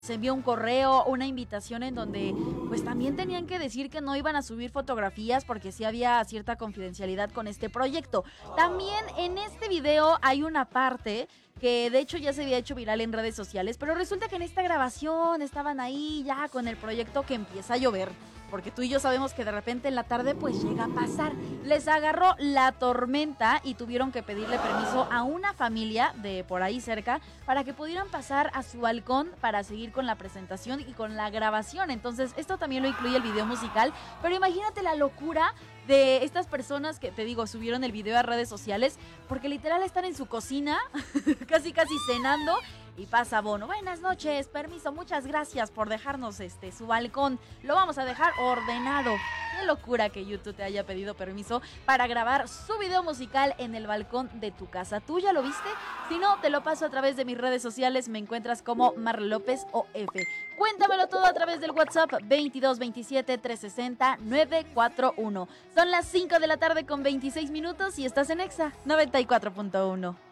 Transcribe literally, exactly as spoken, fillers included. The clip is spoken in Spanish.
se envió un correo, una invitación en donde pues también tenían que decir que no iban a subir fotografías porque sí había cierta confidencialidad con este proyecto. También en este video hay una parte que de hecho ya se había hecho viral en redes sociales, pero resulta que en esta grabación estaban ahí ya con el proyecto que empieza a llover. Porque tú y yo sabemos que de repente en la tarde pues llega a pasar. Les agarró la tormenta y tuvieron que pedirle permiso a una familia de por ahí cerca para que pudieran pasar a su balcón para seguir con la presentación y con la grabación. Entonces esto también lo incluye el video musical, pero imagínate la locura de estas personas que, te digo, subieron el video a redes sociales porque literal están en su cocina, casi casi cenando. Y pasa Bono, buenas noches, permiso, muchas gracias por dejarnos este su balcón, lo vamos a dejar ordenado. Qué locura que YouTube te haya pedido permiso para grabar su video musical en el balcón de tu casa. ¿Tú ya lo viste? Si no, te lo paso a través de mis redes sociales, me encuentras como Mar López O F. Cuéntamelo todo a través del WhatsApp veintidós veintisiete trescientos sesenta novecientos cuarenta y uno. Son las cinco de la tarde con veintiséis minutos y estás en Exa noventa y cuatro punto uno.